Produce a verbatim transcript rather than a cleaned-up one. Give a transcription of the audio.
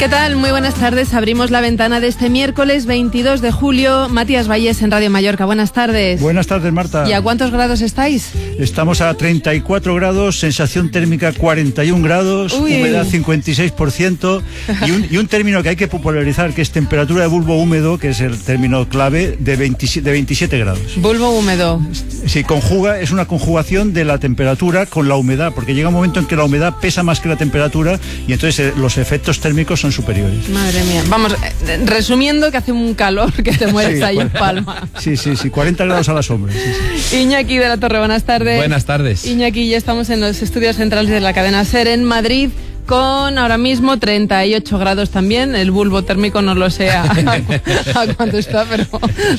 ¿Qué tal? Muy buenas tardes. Abrimos la ventana de este miércoles veintidós de julio. Matías Valles en Radio Mallorca. Buenas tardes. Buenas tardes, Marta. ¿Y a cuántos grados estáis? Estamos a treinta y cuatro grados, sensación térmica cuarenta y un grados, Uy. humedad cincuenta y seis por ciento y un, y un término que hay que popularizar, que es temperatura de bulbo húmedo, que es el término clave, de, veintisiete, de veintisiete grados. Bulbo húmedo. Sí, conjuga, es una conjugación de la temperatura con la humedad, porque llega un momento en que la humedad pesa más que la temperatura y entonces eh, los efectos térmicos son superiores. Madre mía. Vamos, eh, resumiendo, que hace un calor que te mueres sí, ahí en Palma. Sí, sí, sí, cuarenta grados a la sombra. Sí, sí. Iñaki de la Torre, buenas tardes. Buenas tardes. Iñaki, ya estamos en los estudios centrales de la cadena SER en Madrid, con ahora mismo treinta y ocho grados también. El bulbo térmico no lo sé a, a cuánto está, pero